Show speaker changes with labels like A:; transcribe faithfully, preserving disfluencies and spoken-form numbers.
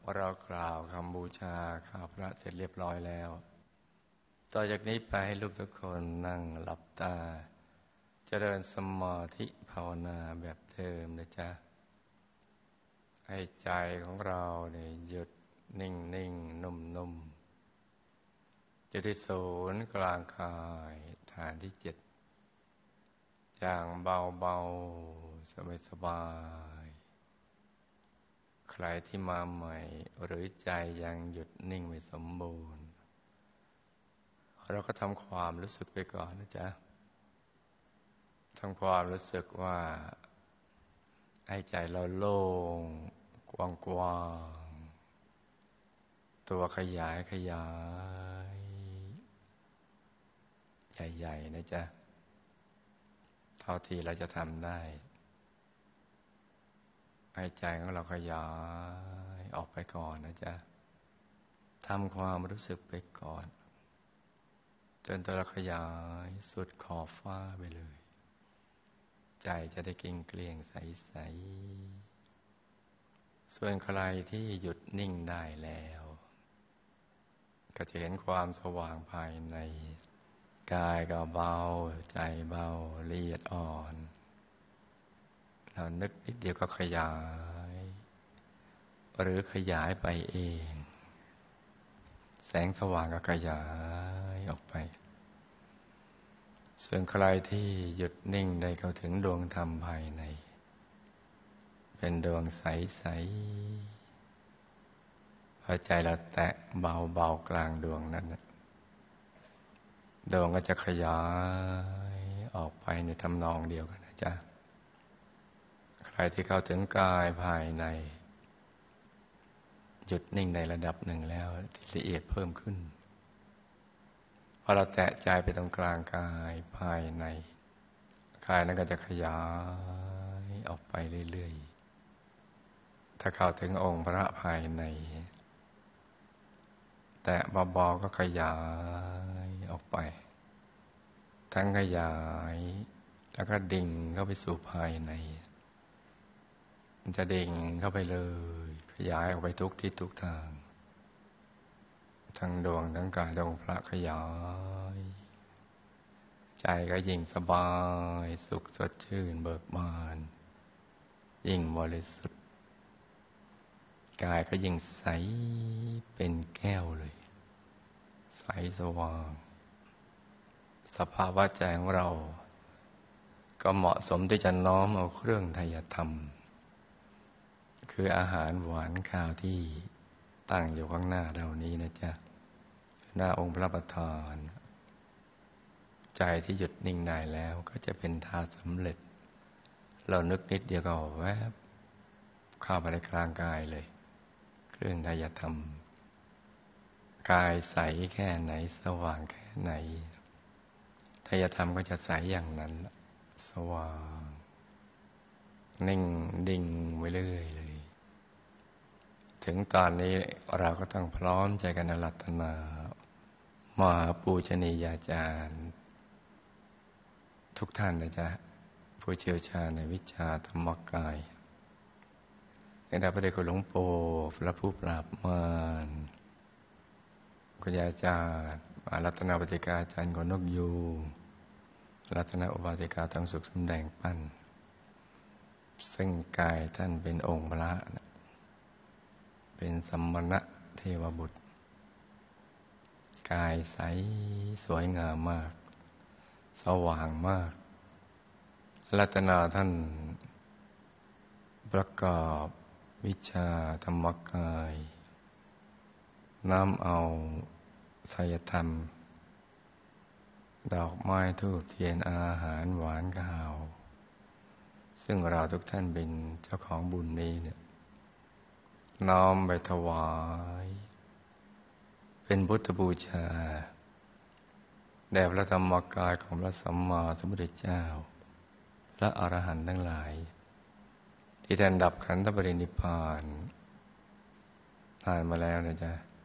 A: เรากล่าวคำบูชาข้าพระเสร็จเรียบร้อยแล้วต่อจากนี้ไปให้ลูกทุกคนนั่งหลับตาเจริญสมาธิภาวนาแบบเดิมนะจ๊ะให้ใจของเราเนี่ยหยุดนิ่งนิ่งนุ่มนุ่มจุดที่ศูนย์กลางกายฐานที่เจ็ดอย่างเบาเบาสบายสบายใครที่มาใหม่หรือใจยังหยุดนิ่งไม่สมบูรณ์เราก็ทำความรู้สึกไปก่อนนะจ๊ะทำความรู้สึกว่าให้ใจเราโล่งกว้างๆตัวขยายขยายใหญ่ๆนะจ๊ะเท่าที่เราจะทำได้ให้ใจของเราขยายออกไปก่อนนะจ๊ะทำความรู้สึกไปก่อนจนตัวเราขยายสุดขอบฟ้าไปเลยใจจะได้เกลี้ยงเกลี้ยงใสๆส่วนใครที่หยุดนิ่งได้แล้วก็จะเห็นความสว่างภายในกายก็เบาใจเบาละเอียดอ่อนเรานึกนิดเดียวก็ขยายหรือขยายไปเองแสงสว่างก็ขยายออกไปส่วนใครที่หยุดนิ่งได้เข้าถึงดวงธรรมภายในเป็นดวงใสๆพอใจเราแตะเบาๆกลางดวงนั้นดวงก็จะขยายออกไปในทำนองเดียวกันนะจ๊ะใครที่เข้าถึงกายภายในหยุดนิ่งในระดับหนึ่งแล้วที่ละเอียดเพิ่มขึ้นพอเราแตะใจไปตรงกลางกายภายในกายนั้นก็จะขยายออกไปเรื่อยๆถ้าเข้าถึงองค์พระภายในแตะเบาๆก็ขยายออกไปทั้งขยายแล้วก็ดิ่งเข้าไปสู่ภายในมันจะดิ่งเข้าไปเลยขยายออกไปทุกทิศทุกทางทั้งดวงทั้งกายทั้งพระขยายใจก็ยิ่งสบายสุขสดชื่นเบิกบานยิ่งบริสุทธิ์กายก็ยิ่งใสเป็นแก้วเลยใสสว่างสภาวะใจของเราก็เหมาะสมที่จะน้อมเอาเครื่องไทยธรรมคืออาหารหวานข้าวที่ตั้งอยู่ข้างหน้าเรานี้นะจ๊ะหน้าองค์พระประธานใจที่หยุดนิ่งได้แล้วก็จะเป็นทาสำเร็จเรานึกนิดเดียวก็แวบเข้าไปในกลางกายเลยเครื่องไทยธรรมกายใสแค่ไหนสว่างแค่ไหนไทยธรรมก็จะใสอย่างนั้นสว่างนิ่งดิ่งไปเรื่อยเลยถึงตอนนี้เราก็ต้องพร้อมใจกันอาราธนามหาปูชนียาจารย์ทุกท่านนะจ๊ะผู้เชี่ยวชาญในวิชาธรรมกายตั้งแต่พระเดชคุณหลวงปู่พระผู้ปราบมารคุณยายอาจารย์รัตนปฏิกาอาจารย์ของนกยูงรัตนอุบาสิกาทองสุขสำแดงปั้นซึ่งกายท่านเป็นองค์พระเป็นสัมมณะเทวบุตรกายใสสวยงามมากสว่างมากรัตนาท่านประกอบวิชาธรรมกายน้ำเอาไสยธรรมดอกไม้ธูปเทียนอาหารหวานข้าวซึ่งเราทุกท่านเป็นเจ้าของบุญนี้เนี่ยน้อมไปถวายเป็นพุทธบูชาแด่พระธรรมกายของพระสัมมาสัมพุทธเจ้าและอรหันต์ทั้งหลายที่ท่านดับขันธปรินิพพานผ่านมาแล้วนะจ๊ะ